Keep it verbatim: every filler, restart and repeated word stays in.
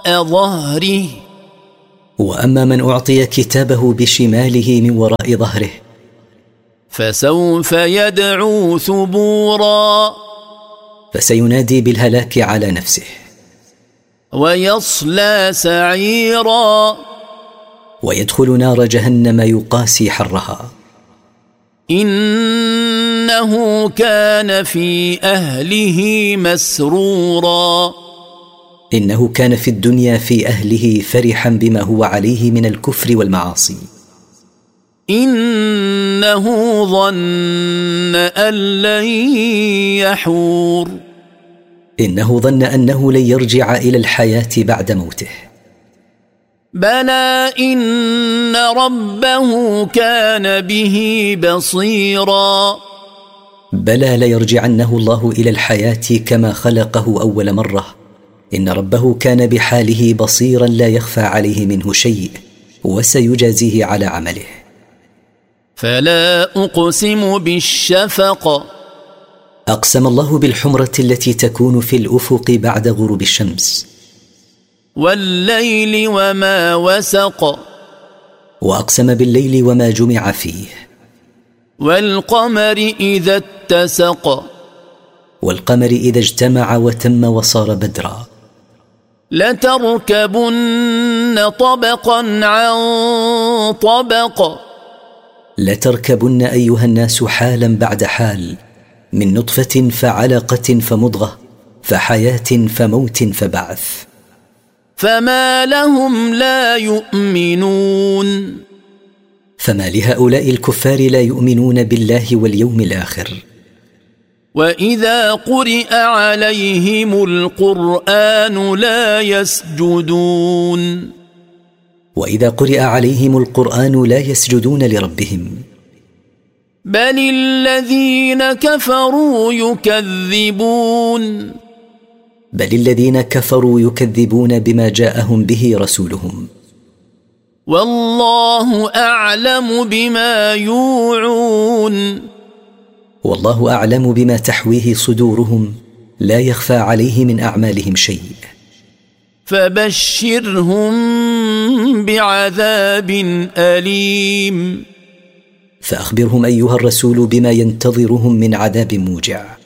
وراء ظهره وأما من أعطي كتابه بشماله من وراء ظهره فسوف يدعو ثبورا فسينادي بالهلاك على نفسه ويصلى سعيرا ويدخل نار جهنم يقاسي حرها. إنه كان في أهله مسرورا إنه كان في الدنيا في أهله فرحا بما هو عليه من الكفر والمعاصي. إنه ظن أن لن يحور إنه ظن أنه لن يرجع إلى الحياة بعد موته. بلى إن ربه كان به بصيرا بلى ليرجعنه الله إلى الحياة كما خلقه أول مرة. إن ربه كان بحاله بصيرا لا يخفى عليه منه شيء وسيجازيه على عمله. فلا أقسم بالشفق أقسم الله بالحمرة التي تكون في الأفق بعد غروب الشمس. والليل وما وسق وأقسم بالليل وما جمع فيه. والقمر إذا اتسق والقمر إذا اجتمع وتم وصار بدرا. لتركبن طبقا عن طبق لتركبن أيها الناس حالا بعد حال، من نطفة فعلقة فمضغة فحياة فموت فبعث. فما لهم لا يؤمنون فما لهؤلاء الكفار لا يؤمنون بالله واليوم الآخر. وإذا قرئ عليهم القرآن لا يسجدون وإذا قرئ عليهم القرآن لا يسجدون لربهم. بل الذين كفروا يكذبون بل الذين كفروا يكذبون بما جاءهم به رسولهم. والله أعلم بما يوعون والله أعلم بما تحويه صدورهم لا يخفى عليه من أعمالهم شيء. فبشرهم بعذاب أليم فأخبرهم أيها الرسول بما ينتظرهم من عذاب موجع.